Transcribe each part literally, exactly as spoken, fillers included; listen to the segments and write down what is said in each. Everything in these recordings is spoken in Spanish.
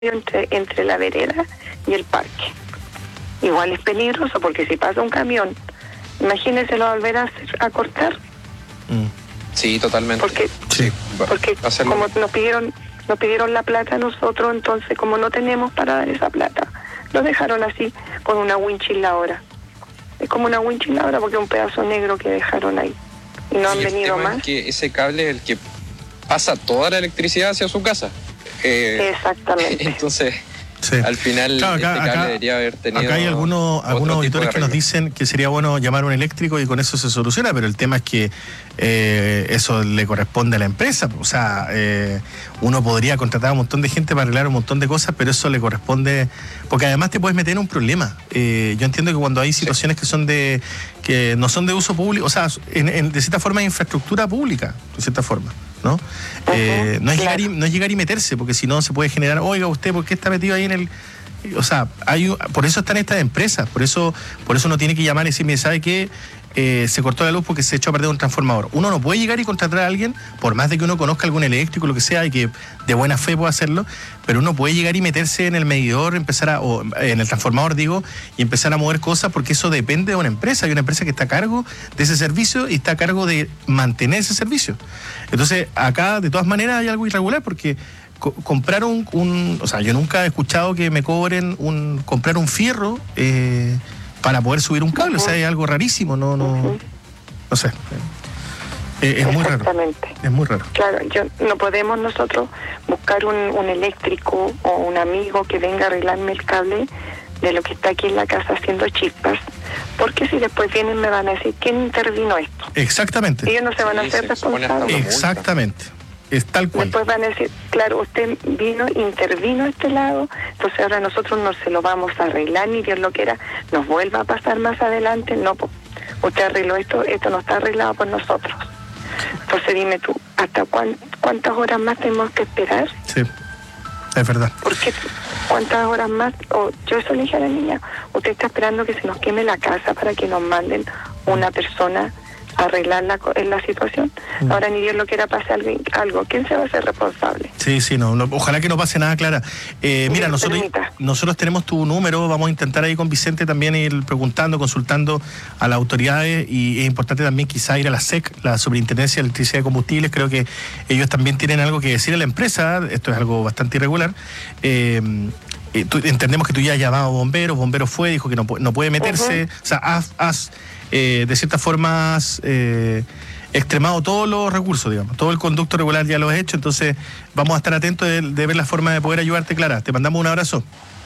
entre, entre la vereda y el parque. Igual es peligroso porque si pasa un camión, imagínese lo volverá a, hacer, a cortar. Mm. Sí, totalmente. Porque, sí, porque como nos pidieron, nos pidieron la plata a nosotros, entonces como no tenemos para dar esa plata, lo dejaron así con una winchiladora. Es como una winchiladora porque es un pedazo negro que dejaron ahí. Y no han y venido el tema más. Es que ese cable es el que pasa toda la electricidad hacia su casa. Eh, Exactamente. Entonces, sí. al final, claro, acá, este cable acá, debería haber tenido. Acá hay algunos, algunos auditores de que nos dicen que sería bueno llamar a un eléctrico y con eso se soluciona, pero el tema es que eh, eso le corresponde a la empresa. O sea, eh, uno podría contratar a un montón de gente para arreglar un montón de cosas, pero eso le corresponde. Porque además te puedes meter en un problema. Eh, yo entiendo que cuando hay situaciones sí. que son de que no son de uso público, o sea, en, en, de cierta forma es infraestructura pública, de cierta forma. ¿no? Uh-huh, eh, no, es claro. llegar y, no es llegar y meterse, porque si no se puede generar, oiga, usted, ¿por qué está metido ahí en el...? O sea, hay, por eso están estas empresas, por eso por eso uno tiene que llamar y decirme, ¿sabe qué? Eh, se cortó la luz porque se echó a perder un transformador. Uno no puede llegar y contratar a alguien, por más de que uno conozca algún eléctrico, lo que sea, y que de buena fe pueda hacerlo, pero uno puede llegar y meterse en el medidor, empezar a, o en el transformador, digo, y empezar a mover cosas, porque eso depende de una empresa. Hay una empresa que está a cargo de ese servicio y está a cargo de mantener ese servicio. Entonces, acá, de todas maneras, hay algo irregular, porque co- comprar un, un... O sea, yo nunca he escuchado que me cobren un... comprar un fierro... Eh, para poder subir un cable, uh-huh. o sea, es algo rarísimo, no, no, uh-huh. no sé, eh, es muy raro, es muy raro. Claro, yo, no podemos nosotros buscar un, un eléctrico o un amigo que venga a arreglarme el cable de lo que está aquí en la casa haciendo chispas, porque si después vienen me van a decir, ¿quién intervino esto? Exactamente. Ellos no se van sí, a hacer responsables. Exactamente. Es tal cual. Después van a decir, claro, usted vino, intervino a este lado, entonces ahora nosotros no se lo vamos a arreglar, ni Dios lo quiera, nos vuelva a pasar más adelante. No, pues, usted arregló esto, esto no está arreglado por nosotros. Entonces dime tú, ¿hasta cuán, cuántas horas más tenemos que esperar? Sí, es verdad. Porque cuántas horas más, o yo eso le dije a la niña, usted está esperando que se nos queme la casa para que nos manden una persona arreglar la, la situación. Mm. Ahora ni Dios lo quiera pase algo, algo. ¿Quién se va a hacer responsable? Sí, sí, no, no ojalá que no pase nada, Clara. Eh, mira, nosotros, nosotros tenemos tu número, vamos a intentar ahí con Vicente también ir preguntando, consultando a las autoridades, y es importante también quizá ir a la S E C, la Superintendencia de Electricidad y Combustibles. Creo que ellos también tienen algo que decir a la empresa. Esto es algo bastante irregular. Eh, eh, tú, entendemos que tú ya has llamado a bomberos, bomberos fue, dijo que no, no puede meterse, uh-huh. o sea, haz... haz Eh, de ciertas formas eh, extremado todos los recursos, digamos, todo el conducto regular ya lo has hecho, entonces vamos a estar atentos de, de ver la forma de poder ayudarte, Clara. Te mandamos un abrazo.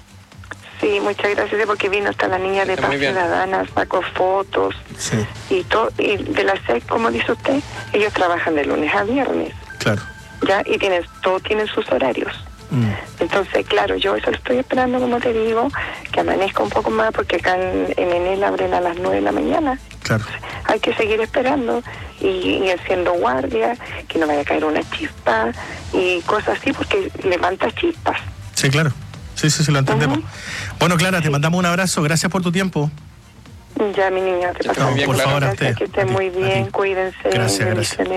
Sí, muchas gracias, porque vino hasta la niña de Paz Ciudadana, sacó fotos, sí. y todo, y de la S E C, como dice usted, ellos trabajan de lunes a viernes. Claro. Ya, y tienen, todos tienen sus horarios. Mm. Entonces, claro, yo eso lo estoy esperando, como te digo, que amanezca un poco más, porque acá en, en Enel abren a las nueve de la mañana. Claro. Hay que seguir esperando y, y haciendo guardia, que no vaya a caer una chispa y cosas así, porque levanta chispas. Sí, claro. Sí, sí, sí, lo entendemos. Uh-huh. Bueno, Clara, te sí. mandamos un abrazo. Gracias por tu tiempo. Ya, mi niña, te paso. No, por favor, a usted. Que esté muy bien, cuídense. Gracias, gracias.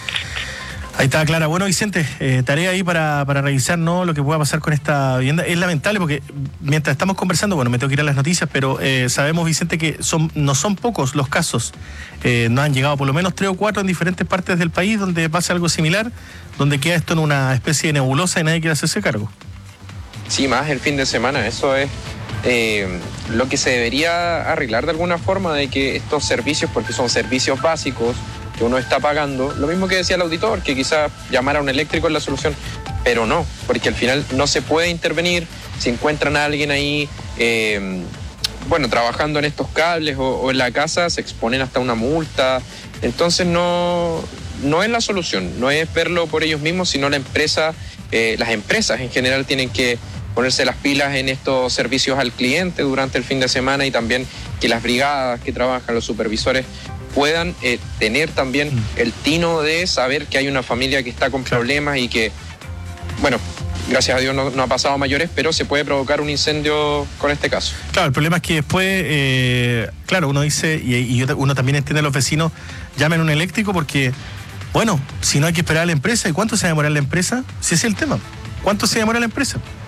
Ahí está, Clara. Bueno, Vicente, eh, tarea ahí para, para revisar, ¿no?, lo que pueda pasar con esta vivienda. Es lamentable porque mientras estamos conversando, bueno, me tengo que ir a las noticias, pero eh, sabemos, Vicente, que son no son pocos los casos. Eh, nos han llegado por lo menos tres o cuatro en diferentes partes del país donde pasa algo similar, donde queda esto en una especie de nebulosa y nadie quiere hacerse cargo. Sí, más el fin de semana. Eso es eh, lo que se debería arreglar de alguna forma, de que estos servicios, porque son servicios básicos, que uno está pagando, lo mismo que decía el auditor, que quizás llamar a un eléctrico es la solución, pero no, porque al final no se puede intervenir si encuentran a alguien ahí, eh, bueno, trabajando en estos cables o, o en la casa, se exponen hasta una multa. Entonces no, no es la solución, no es verlo por ellos mismos, sino la empresa, eh, las empresas en general tienen que ponerse las pilas en estos servicios al cliente durante el fin de semana, y también que las brigadas que trabajan, los supervisores, puedan eh, tener también mm. el tino de saber que hay una familia que está con problemas y que, bueno, gracias a Dios no, no ha pasado a mayores, pero se puede provocar un incendio con este caso. Claro, el problema es que después, eh, claro, uno dice, y, y uno también entiende a los vecinos, llamen a un eléctrico porque, bueno, si no hay que esperar a la empresa, ¿y cuánto se va a demorar la empresa? Si ese es el tema, ¿cuánto se demora la empresa?